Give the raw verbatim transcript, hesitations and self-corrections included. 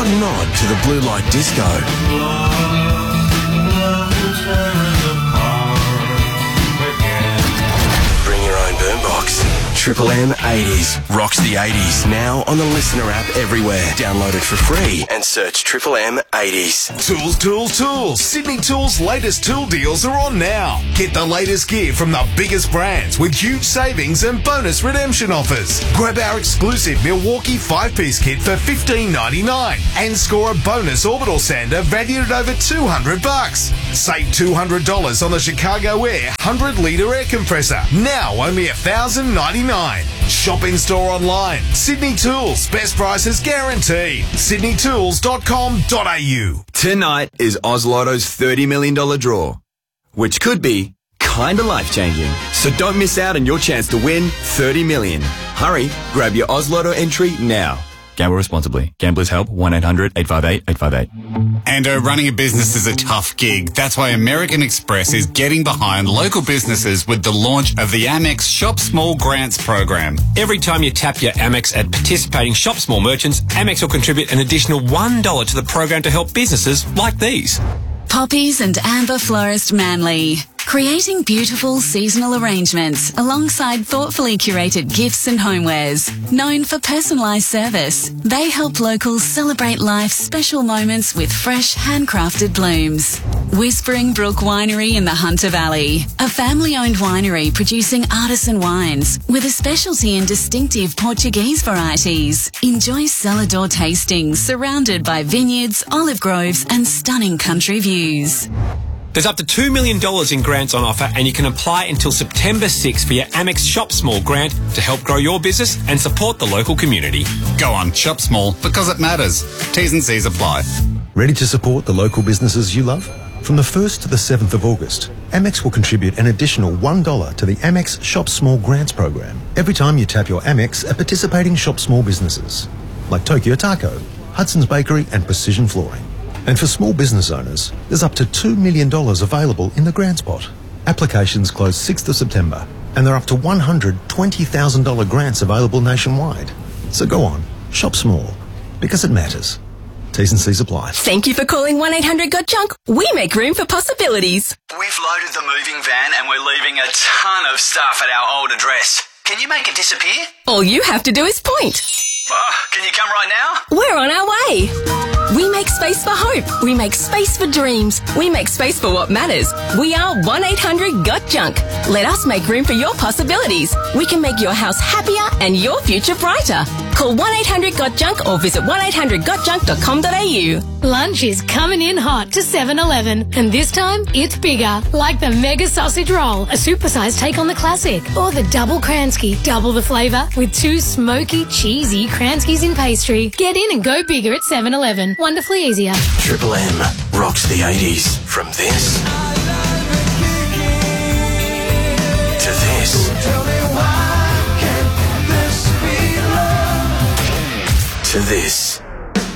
nod to the blue light disco. Bring your own boombox. Triple M eighties rocks the eighties. Now on the Listener app everywhere. Download it for free and search Triple M eighties. Tools, tools, tools. Sydney Tools' latest tool deals are on now. Get the latest gear from the biggest brands with huge savings and bonus redemption offers. Grab our exclusive Milwaukee five-piece kit for fifteen ninety-nine and score a bonus orbital sander valued at over two hundred bucks. Save two hundred dollars on the Chicago Air one hundred litre air compressor. Now only one thousand ninety-nine. Shop in store online. Sydney Tools. Best prices guaranteed. sydney tools dot com dot a u. Tonight is Oz Lotto's thirty million dollars draw, which could be kinda life-changing. So don't miss out on your chance to win thirty million dollars. Hurry, grab your Oz Lotto entry now. Gamble responsibly. Gamblers help. one eight hundred eight five eight eight five eight. Ando, running a business is a tough gig. That's why American Express is getting behind local businesses with the launch of the Amex Shop Small Grants program. Every time you tap your Amex at participating Shop Small merchants, Amex will contribute an additional one dollar to the program to help businesses like these. Poppies and Amber Florist Manly. Creating beautiful seasonal arrangements alongside thoughtfully curated gifts and homewares. Known for personalised service, they help locals celebrate life's special moments with fresh, handcrafted blooms. Whispering Brook Winery in the Hunter Valley. A family-owned winery producing artisan wines with a specialty in distinctive Portuguese varieties. Enjoy cellar door tastings surrounded by vineyards, olive groves and stunning country views. There's up to two million dollars in grants on offer and you can apply until September sixth for your Amex Shop Small grant to help grow your business and support the local community. Go on, shop small because it matters. T's and C's apply. Ready to support the local businesses you love? From the first to the seventh of August, Amex will contribute an additional one dollar to the Amex Shop Small Grants program every time you tap your Amex at participating Shop Small businesses like Tokyo Taco, Hudson's Bakery and Precision Flooring. And for small business owners, there's up to two million dollars available in the grants pot. Applications close sixth of September, and there are up to one hundred twenty thousand dollars grants available nationwide. So go on, shop small, because it matters. T's and C's apply. Thank you for calling one eight hundred got junk. We make room for possibilities. We've loaded the moving van and we're leaving a ton of stuff at our old address. Can you make it disappear? All you have to do is point. Oh, can you come right now? We're on our way. We make space for hope. We make space for dreams. We make space for what matters. We are one eight hundred got junk. Let us make room for your possibilities. We can make your house happier and your future brighter. Call one eight hundred got junk or visit one eight hundred got junk dot com dot a u. Lunch is coming in hot to seven eleven, and this time it's bigger. Like the Mega Sausage Roll, a supersized take on the classic, or the Double Kransky, double the flavour with two smoky, cheesy Kranskys in pastry. Get in and go bigger at seven eleven. Wonderfully easier. Triple M rocks the eighties. From this to this to this.